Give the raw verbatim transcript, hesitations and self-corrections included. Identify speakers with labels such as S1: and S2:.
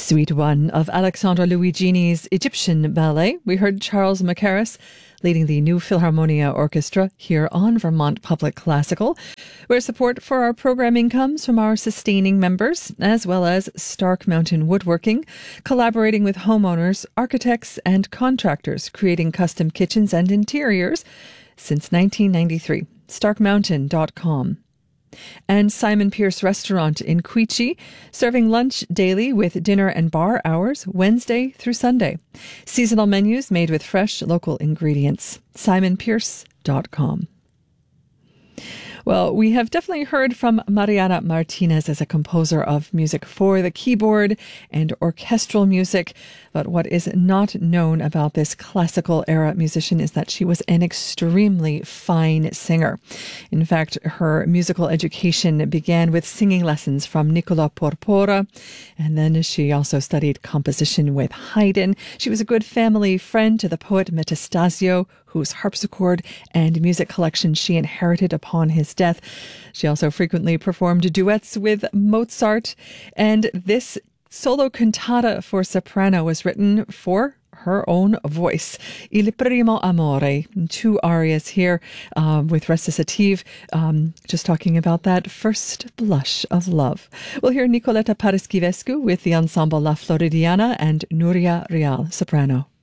S1: Suite one of Alexandre Luigini's Egyptian Ballet. We heard Charles Mackerras leading the New Philharmonia Orchestra here on Vermont Public Classical, where support for our programming comes from our sustaining members, as well as Stark Mountain Woodworking, collaborating with homeowners, architects, and contractors, creating custom kitchens and interiors since nineteen ninety-three. stark mountain dot com. And Simon Pierce Restaurant in Queechee, serving lunch daily with dinner and bar hours Wednesday through Sunday. Seasonal menus made with fresh local ingredients. simon pierce dot com. Well, we have definitely heard from Mariana Martinez as a composer of music for the keyboard and orchestral music. But what is not known about this classical era musician is that she was an extremely fine singer. In fact, her musical education began with singing lessons from Nicola Porpora, and then she also studied composition with Haydn. She was a good family friend to the poet Metastasio, whose harpsichord and music collection she inherited upon his death. She also frequently performed duets with Mozart, and this solo cantata for soprano was written for her own voice. Il primo amore, two arias here um, with recitative, um, just talking about that first blush of love. We'll hear Nicoletta Paraschivescu with the ensemble La Floridiana and Nuria Real, soprano.